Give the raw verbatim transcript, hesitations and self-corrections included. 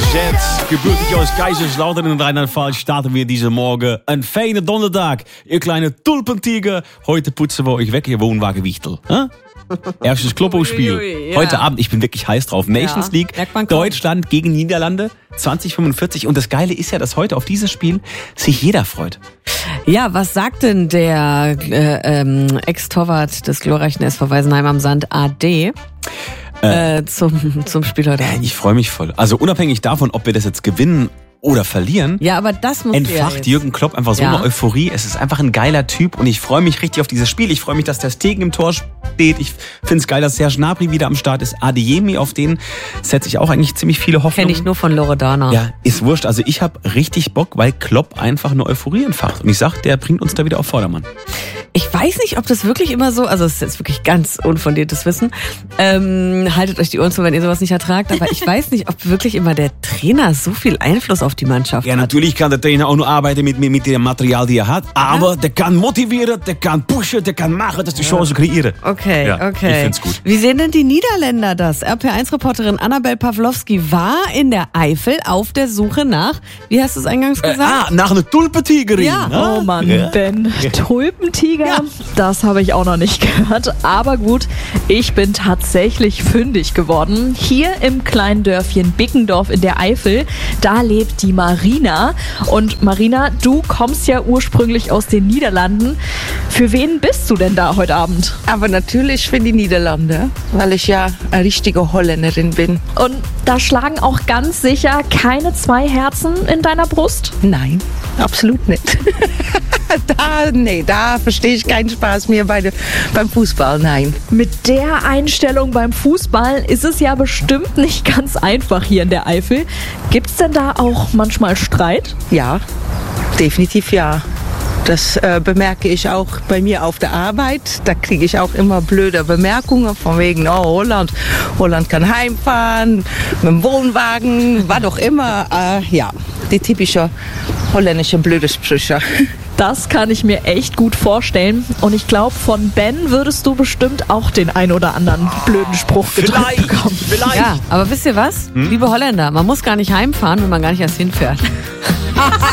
Jet, gebürtig aus Kaiserslautern in Rheinland-Pfalz, starten wir diese Morgen. Ein feiner Donnerstag. Ihr kleine Tulpentiger. Heute putzen wir euch weg, ihr Wohnwagen Wichtel. Huh? Erstes Kloppo-Spiel. Ui, ui, ja. Heute Abend, ich bin wirklich heiß drauf. Nations Ja, League, merkt man kaum. Deutschland gegen Niederlande, zwanzig fünfundvierzig. Und das Geile ist ja, dass heute auf dieses Spiel sich jeder freut. Ja, was sagt denn der äh, ähm, Ex-Torwart des glorreichen S V Weisenheim am Sand, A D, äh, zum, zum Spiel heute Abend? Ich freue mich voll. Also unabhängig davon, ob wir das jetzt gewinnen oder verlieren, Ja, aber das muss entfacht ja Jürgen Klopp einfach so Ja. eine Euphorie. Es ist einfach ein geiler Typ und ich freue mich richtig auf dieses Spiel. Ich freue mich, dass der Stegen im Tor steht. Ich finde es geil, dass Serge Gnabry wieder am Start ist. Adeyemi, auf den setze ich auch eigentlich ziemlich viele Hoffnungen. Kenne ich nur von Loredana. Ja, ist wurscht. Also ich habe richtig Bock, weil Klopp einfach eine Euphorie entfacht. Und ich sag, der bringt uns da wieder auf Vordermann. Ich weiß nicht, ob das wirklich immer so, also es ist jetzt wirklich ganz unfundiertes Wissen. Ähm, haltet euch die Ohren zu, wenn ihr sowas nicht ertragt. Aber ich weiß nicht, ob wirklich immer der Trainer so viel Einfluss auf die Mannschaft Ja, hat. natürlich kann der Trainer auch nur arbeiten mit, mit, mit dem Material, die er hat. Aber der kann motivieren, der kann pushen, der kann machen, dass die Chance kreieren. Okay, Ja, okay. ich find's gut. Wie sehen denn die Niederländer das? R P eins Reporterin Annabel Pawlowski war in der Eifel auf der Suche nach, wie hast du es eingangs Äh, gesagt? ah, nach einer Tulpentigerin. Ja. ne? Oh Mann, Ja. Ben. Tulpentiger, Ja. das habe ich auch noch nicht gehört. Aber gut, ich bin tatsächlich fündig geworden. Hier im kleinen Dörfchen Bickendorf in der Eifel, da lebt die Marina. Und Marina, du kommst ja ursprünglich aus den Niederlanden. Für wen bist du denn da heute Abend? Aber natürlich für die Niederlande, weil ich ja eine richtige Holländerin bin. Und da schlagen auch ganz sicher keine zwei Herzen in deiner Brust? Nein, absolut nicht. da, nee, da verstehe ich keinen Spaß mehr bei de, beim Fußball, nein. Mit der Einstellung beim Fußball ist es ja bestimmt nicht ganz einfach hier in der Eifel. Gibt's denn da auch manchmal Streit? Ja, definitiv ja. Das äh, bemerke ich auch bei mir auf der Arbeit. Da kriege ich auch immer blöde Bemerkungen von wegen, oh Holland, Holland kann heimfahren, mit dem Wohnwagen, was auch immer. Äh, ja, die typische holländische blöde Sprüche. Das kann ich mir echt gut vorstellen. Und ich glaube, von Ben würdest du bestimmt auch den ein oder anderen blöden Spruch gedrückt Vielleicht, bekommen. vielleicht. Ja, aber wisst ihr was? Liebe Holländer, man muss gar nicht heimfahren, wenn man gar nicht erst hinfährt.